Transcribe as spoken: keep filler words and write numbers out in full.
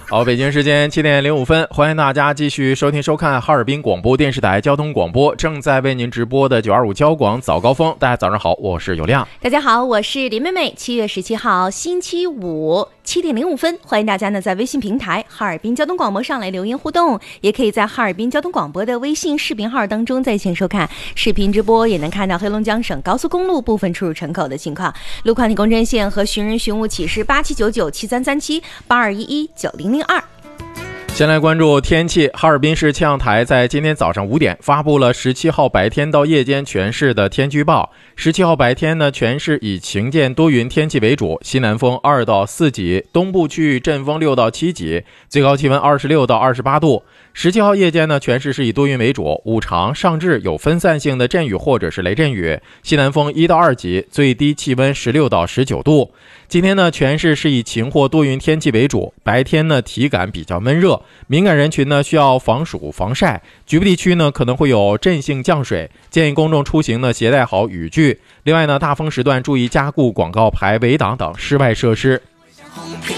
好，北京时间七点零五分，欢迎大家继续收听收看哈尔滨广播电视台交通广播正在为您直播的九二五交广早高峰。大家早上好，我是有亮。 大家好，我是林妹妹。七月十七号星期五七点零五分，欢迎大家呢在微信平台哈尔滨交通广播上来留言互动，也可以在哈尔滨交通广播的微信视频号当中在线收看视频直播，也能看到黑龙江省高速公路部分出入城口的情况。路况提供专线和寻人寻物启事八七九九七三三七八二一一九零零二。 先来关注天气。哈尔滨市气象台在今天早上五点发布了十七号白天到夜间全市的天气预报。十七号白天呢，全市以晴间多云天气为主，西南风二到四级，东部区域阵风六到七级，最高气温二十六到二十八度。十七号夜间呢，全市是以多云为主，午长上至有分散性的阵雨或者是雷阵雨，西南风一到二级，最低气温十六到十九度。今天呢，全市是以晴或多云天气为主，白天呢体感比较闷热，敏感人群呢需要防暑防晒，局部地区呢可能会有阵性降水，建议公众出行呢携带好雨具。另外呢，大风时段注意加固广告牌、围挡等室外设施。